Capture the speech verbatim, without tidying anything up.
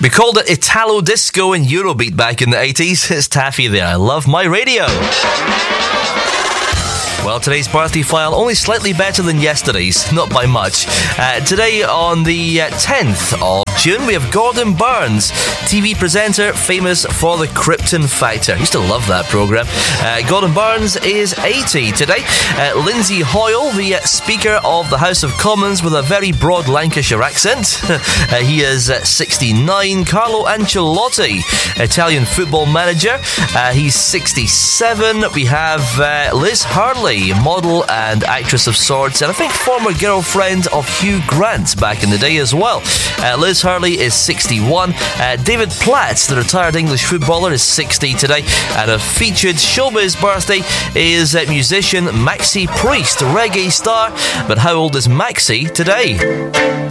We called it Italo Disco and Eurobeat back in the eighties. It's Taffy there. I love my radio. Well, today's birthday file only slightly better than yesterday's, not by much. Uh, today on the uh, tenth of June, we have Gordon Burns, T V presenter famous for The Krypton Factor. I used to love that programme. Uh, Gordon Burns is eighty today. Uh, Lindsay Hoyle, the uh, Speaker of the House of Commons with a very broad Lancashire accent. uh, he is uh, sixty-nine. Carlo Ancelotti, Italian football manager. Uh, he's sixty-seven. We have uh, Liz Hurley, model and actress of sorts, and I think former girlfriend of Hugh Grant back in the day as well. Uh, Liz Hurley is sixty-one. Uh, David Platt, the retired English footballer, is sixty today. And a featured showbiz birthday is uh, musician Maxi Priest, reggae star. But how old is Maxi today?